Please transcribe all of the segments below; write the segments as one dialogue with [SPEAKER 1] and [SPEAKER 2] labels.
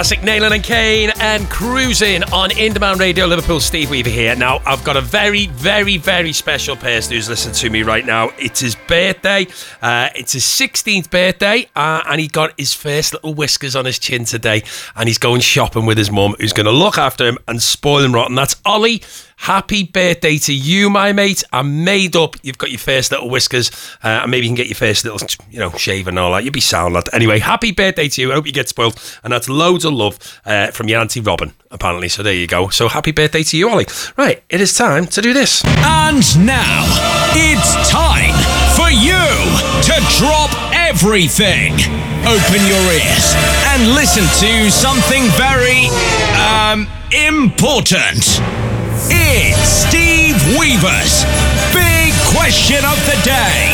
[SPEAKER 1] Classic Nayland and Kane and Cruising on In Demand Radio Liverpool. Steve Weaver here. Now, I've got a very, very, very special person who's listening to me right now. It's his birthday. It's his 16th birthday, and he got his first little whiskers on his chin today, and he's going shopping with his mum, who's going to look after him and spoil him rotten. That's Ollie. Happy birthday to you, my mate. I'm made up. You've got your first little whiskers, and maybe you can get your first little, shave and all that. You'll be sound, lad. Anyway, happy birthday to you. I hope you get spoiled. And that's loads of love from your Auntie Robin, apparently. So there you go. So happy birthday to you, Ollie. Right, it is time to do this.
[SPEAKER 2] And now, it's time for you to drop everything. Open your ears and listen to something very, important. It's Steve Weaver's Big Question of the Day.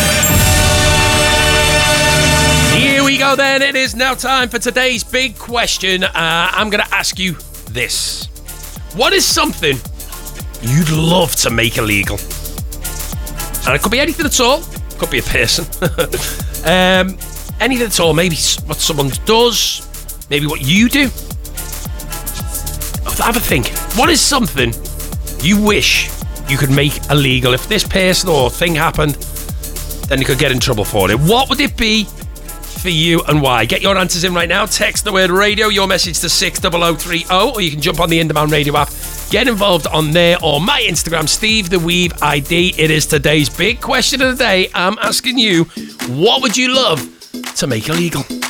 [SPEAKER 1] Here we go then. It is now time for today's big question. I'm going to ask you this. What is something you'd love to make illegal? And it could be anything at all. It could be a person. Anything at all. Maybe what someone does. Maybe what you do. Have a think. What is something you wish you could make illegal? If this person or thing happened, then you could get in trouble for it. What would it be for you and why? Get your answers in right now. Text the word radio, your message to 60030, or you can jump on the In Demand Radio app. Get involved on there or my Instagram, Steve the Weave ID. It is today's big question of the day. I'm asking you, what would you love to make illegal?